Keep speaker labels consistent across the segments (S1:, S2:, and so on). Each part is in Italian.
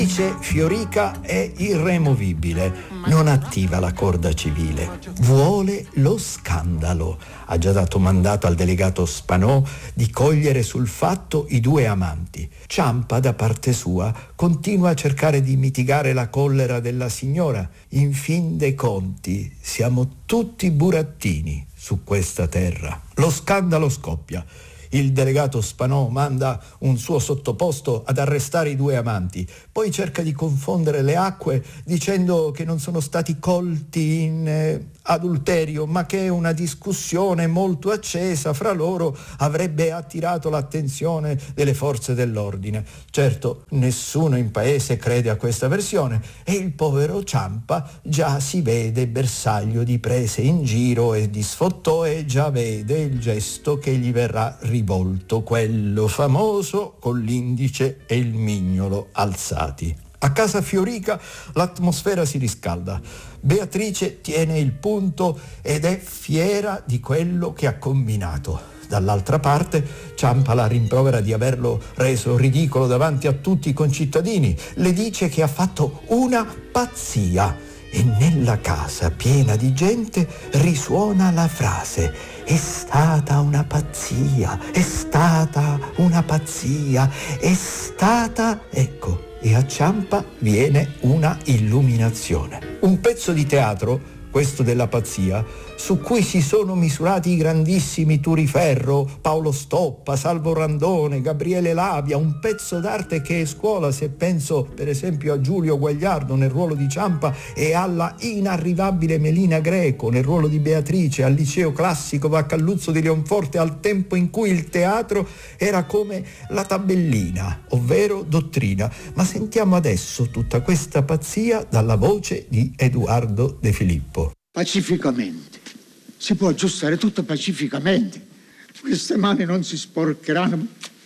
S1: Fiorica è irremovibile, non attiva la corda civile, vuole lo scandalo. Ha già dato mandato al delegato Spanò di cogliere sul fatto i due amanti. Ciampa, da parte sua, continua a cercare di mitigare la collera della signora. In fin dei conti, siamo tutti burattini su questa terra. Lo scandalo scoppia. Il delegato Spanò manda un suo sottoposto ad arrestare i due amanti, poi cerca di confondere le acque dicendo che non sono stati colti in adulterio, ma che una discussione molto accesa fra loro avrebbe attirato l'attenzione delle forze dell'ordine. Certo, nessuno in paese crede a questa versione e il povero Ciampa già si vede bersaglio di prese in giro e di sfottò e già vede il gesto che gli verrà rivolto, quello famoso con l'indice e il mignolo alzati. A casa Fiorica l'atmosfera si riscalda. Beatrice tiene il punto ed è fiera di quello che ha combinato. Dall'altra parte, Ciampa la rimprovera di averlo reso ridicolo davanti a tutti i concittadini. Le dice che ha fatto una pazzia. E nella casa piena di gente risuona la frase: è stata una pazzia, è stata una pazzia, è stata... Ecco. E a Ciampa viene una illuminazione. Un pezzo di teatro, questo della pazzia, su cui si sono misurati i grandissimi Turiferro, Paolo Stoppa, Salvo Randone, Gabriele Lavia, un pezzo d'arte che è scuola, se penso per esempio a Giulio Guagliardo nel ruolo di Ciampa e alla inarrivabile Melina Greco nel ruolo di Beatrice, al liceo classico Vaccalluzzo di Leonforte, al tempo in cui il teatro era come la tabellina, ovvero dottrina. Ma sentiamo adesso tutta questa pazzia dalla voce di Edoardo De Filippo.
S2: Pacificamente. Si può aggiustare tutto pacificamente. Queste mani non si sporcheranno.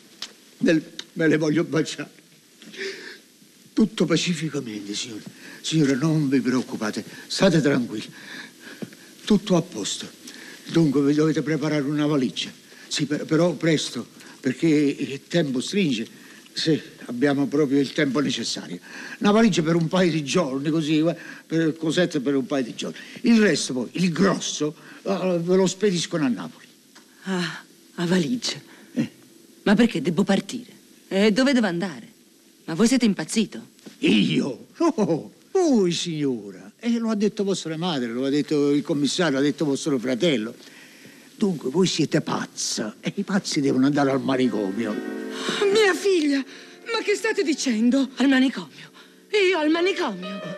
S2: Me le voglio baciare. Tutto pacificamente, signore. Signore, non vi preoccupate. State tranquilli. Tutto a posto. Dunque, vi dovete preparare una valigia. Sì, però presto, perché il tempo stringe. Sì, abbiamo proprio il tempo necessario. Una valigia per un paio di giorni, così, per cosette per un paio di giorni. Il resto poi, il grosso, ve lo spediscono a Napoli.
S3: Ah, a valigia. Ma perché devo partire? E dove devo andare? Ma voi siete impazzito?
S2: Io? No, voi, signora. Lo ha detto vostra madre, lo ha detto il commissario, lo ha detto vostro fratello. Dunque, voi siete pazza e i pazzi devono andare al manicomio.
S3: Mia figlia, ma che state dicendo? Al manicomio? Io al manicomio?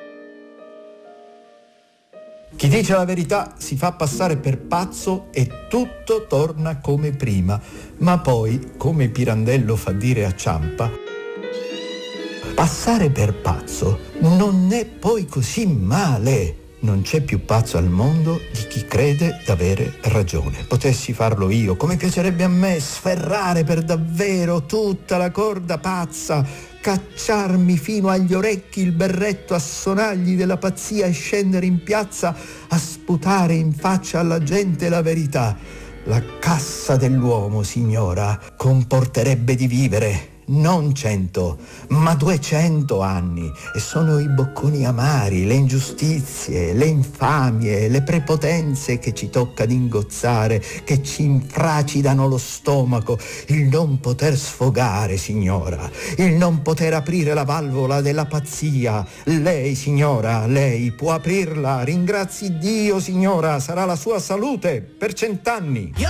S1: Chi dice la verità si fa passare per pazzo e tutto torna come prima. Ma poi, come Pirandello fa dire a Ciampa, passare per pazzo non è poi così male. Non c'è più pazzo al mondo di chi crede d'avere ragione. Potessi farlo io, come piacerebbe a me sferrare per davvero tutta la corda pazza, cacciarmi fino agli orecchi il berretto a sonagli della pazzia e scendere in piazza a sputare in faccia alla gente la verità. La cassa dell'uomo, signora, comporterebbe di vivere non 100, ma 200 anni, e sono i bocconi amari, le ingiustizie, le infamie, le prepotenze che ci tocca d'ingozzare, che ci infracidano lo stomaco, il non poter sfogare, signora, il non poter aprire la valvola della pazzia. Lei, signora, lei può aprirla, ringrazi Dio, signora, sarà la sua salute per 100 anni.